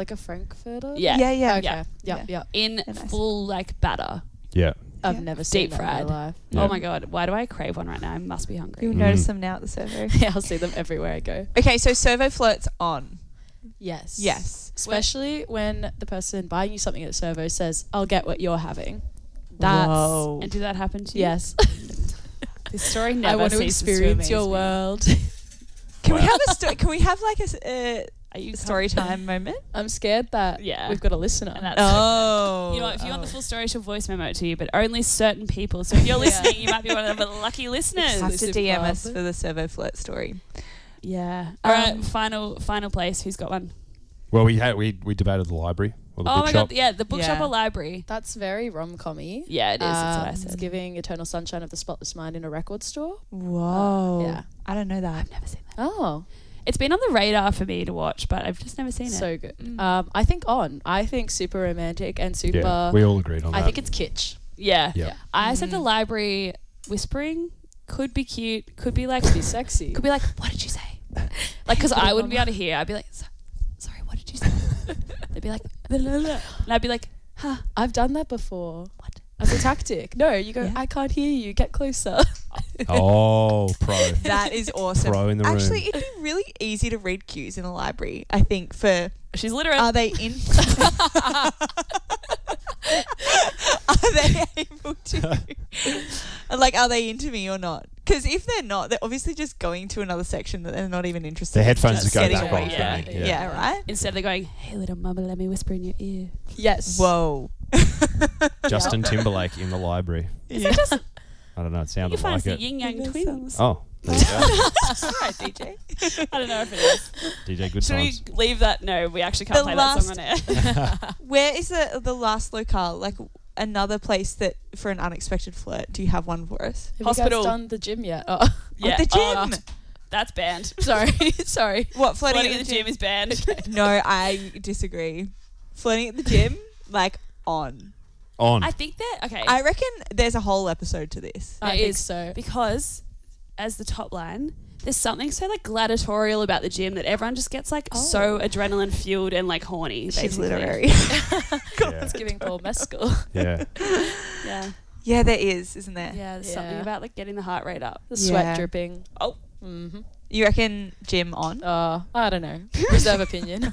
like a Frankfurter? Yeah. Yeah. Okay. Yeah. In nice. full like batter. Yeah. I've Yeah. never seen Deep that in fried. my life. Yeah. Oh my God. Why do I crave one right now? I must be hungry. You'll notice them now at the servo. Yeah, I'll see them everywhere I go. Okay, so servo flirts on. Yes. Yes. Especially when the person buying you something at Servo says, I'll get what you're having. That's... Whoa. And did that happen to you? Yes. This story I never want to ceases experience amaze your me. world. Can we have a can we have like a Are you story time moment? I'm scared that Yeah. we've got a listener. And that's Oh. You know what, if you want the full story, she'll voice memo it to you, but only certain people. So if you're listening, you might be one of the lucky listeners. have to Exclusive DM club. us for the servo flirt story. Yeah. All right, final place. Who's got one? Well, we debated the library or the Oh my bookshop. God, yeah, the bookshop Yeah. or library. That's very rom-com-y. Yeah, it is. That's what I It's said. giving Eternal Sunshine of the Spotless Mind in a record store. Whoa. Yeah. I don't know that. I've never seen that. Oh, It's been on the radar for me to watch, but I've just never seen it. so good. I think super romantic and super... Yeah, we all agreed on that. I think it's kitsch. Yeah. Yeah. I said the library whispering could be cute, could be like, Be sexy. could be like, what did you say? Like, because I wouldn't be able to hear. I'd be like, sorry, what did you say? They'd be like, blah, blah, blah. And I'd be like, huh, I've done that before. what? As a tactic. No, you go, Yeah. I can't hear you. Get closer. Oh, pro. That is awesome. Pro in the room. Actually, it'd be really easy to read cues in a library, I think, for... She's literate. Are they in... Are they able to... like, are they into me or not? Because if they're not, they're obviously just going to another section that they're not even interested The in. headphones just go getting back away on. from Yeah. me. Yeah. Yeah, right? Instead of they're going, hey, little mama, let me whisper in your ear. Yes. Whoa. Justin Timberlake in the library. Is it just... I don't know. It You sounded find like the it. yin yang twins. Oh, there you go. Alright, DJ. I don't know if it is. DJ, good Should times. we leave that? No, we actually can't The play that song on air. Where is the last locale? Like, another place that for an unexpected flirt. Do you have one for us? Have Hospital. you guys done the gym yet? Oh, Yeah. Oh, the Oh, gym. that's banned. sorry. Sorry. What, flirting Floating at in the gym is banned. No, I disagree. Flirting at the gym, like, on. On. I think that, okay. I reckon there's a whole episode to this. I It think is. so. Because as the top line, there's something so like gladiatorial about the gym that everyone just gets like so adrenaline fueled and like horny. She's basically. literary. Yeah. It's giving Paul Mescal. Yeah. Yeah. Yeah, there is, isn't there? Yeah. There's something Yeah. about like getting the heart rate up. The sweat Yeah. dripping. Oh. Mm-hmm. You reckon gym on? I don't know. Reserve opinion.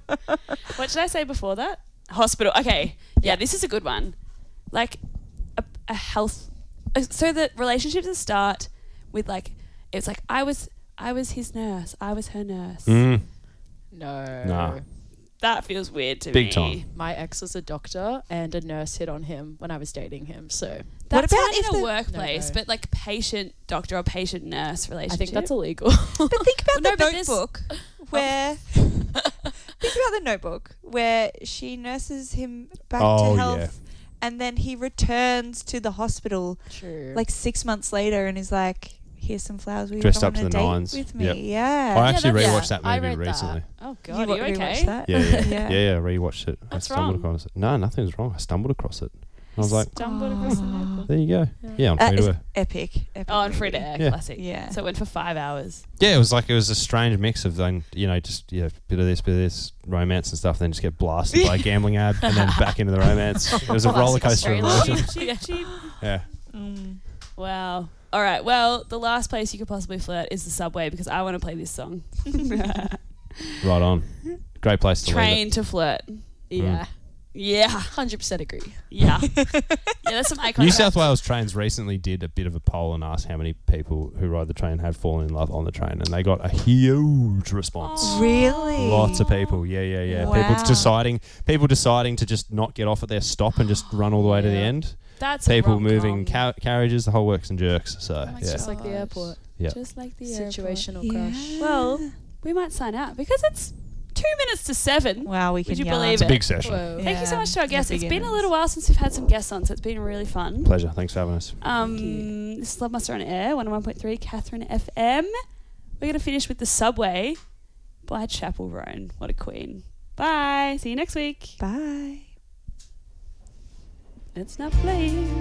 What did I say before that? Hospital. Okay. Yeah, this is a good one. Like a health. So the relationships that start with like, it's like I was his nurse. I was her nurse. Mm. No. Nah. That feels weird to Big me. time. My ex was a doctor and a nurse hit on him when I was dating him. So That's about fine if in a the- No, workplace, no. but like patient doctor or patient nurse relationship. I think that's illegal. But think about No, the but this- notebook where... think about the notebook where she nurses him back Oh, to health yeah. and then he returns to the hospital True. like 6 months later and is like, here's some flowers. Will you Dressed come up to on a the date nines. with me? Yep. Yeah. I actually that's- rewatched that I movie read that. recently. Oh god, are you rewatched okay? that? Yeah, yeah, Yeah. yeah. Rewatched it. What's I stumbled wrong? across it. No, nothing's wrong. I stumbled across it. I was like, Stumbled across the notebook. there you go. Yeah, on free It's to air. epic. Oh, and free to movie. air, Yeah. classic. Yeah. So it went for 5 hours. Yeah, it was a strange mix of then just bit of this romance and stuff, then just get blasted by a gambling ad and then back into the romance. It was a roller coaster of emotions. Cheap. Yeah. Mm. Wow. All right. Well, the last place you could possibly flirt is the subway because I want to play this song. Right on. Great place to leave Train to flirt. yeah. Yeah. 100% agree. Yeah. Yeah. That's some iconic. New South Wales Trains recently did a bit of a poll and asked how many people who ride the train had fallen in love on the train, and they got a huge response. Aw. Really? Lots of people, yeah. Wow. People deciding to just not get off at their stop and just run all the way to the Yeah. end. That's a People rom-com. moving carriages, the whole works and jerks. So my yeah, Just like the Gosh. airport. yeah. Just like the airport. Situational crush. Well, we might sign out because it's 2 minutes to 7. Wow, we can Would you yarn. believe It's a it? big session. Whoa. Thank you so Yeah. much to our guests. The It's been a beginners. little while since we've had some guests on, so it's been really fun. Pleasure. Thanks for having us. This is Love Muster on Air, 101.3 Catherine FM. We're going to finish with The Subway by Chapel Roan. What a queen. Bye. See you next week. Bye. It's not playing.